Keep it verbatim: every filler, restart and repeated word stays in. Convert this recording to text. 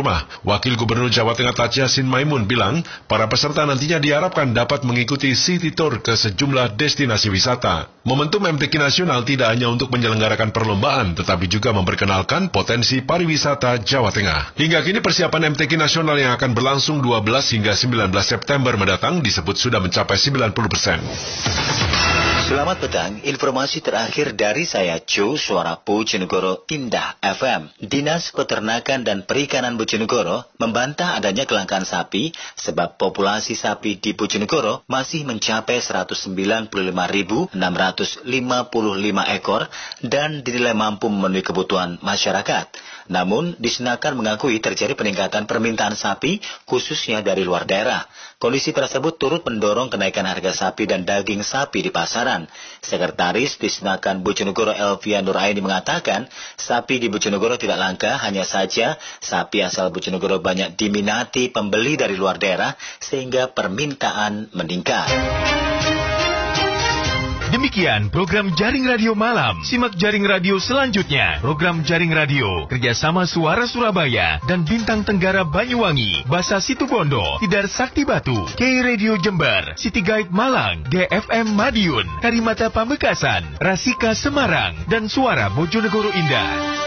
rumah. Wakil Gubernur Jawa Tengah Taji Yassin Maimun bilang, para peserta nantinya diharapkan dapat mengikuti City Tour ke sejumlah destinasi wisata. Momentum M T Q Nasional tidak hanya untuk menyelenggarakan perlombaan, tetapi juga memperkenalkan potensi pariwisata Jawa Tengah. Hingga kini persiapan M T Q Nasional yang akan berlangsung dua belas hingga sembilan belas September mendatang disebut sudah mencapai sembilan puluh persen. Selamat petang, informasi terakhir dari saya Joe, suara Bojonegoro Indah F M. Dinas Peternakan dan Perikanan Bojonegoro membantah adanya kelangkaan sapi sebab populasi sapi di Bojonegoro masih mencapai seratus sembilan puluh lima ribu enam ratus lima puluh lima ekor dan dinilai mampu memenuhi kebutuhan masyarakat. Namun, Disnaker mengakui terjadi peningkatan permintaan sapi khususnya dari luar daerah. Kondisi tersebut turut mendorong kenaikan harga sapi dan daging sapi di pasaran. Sekretaris Disnaker Bojonegoro Elvia Nuraini mengatakan, sapi di Bojonegoro tidak langka, hanya saja sapi asal Bojonegoro banyak diminati pembeli dari luar daerah sehingga permintaan meningkat. Demikian program Jaring Radio Malam. Simak Jaring Radio selanjutnya. Program Jaring Radio kerjasama Suara Surabaya dan Bintang Tenggara Banyuwangi, Basa Situbondo, Tidar Sakti Batu, K Radio Jember, City Guide Malang, G F M Madiun, Karimata Pamekasan, Rasika Semarang, dan Suara Bojonegoro Indah.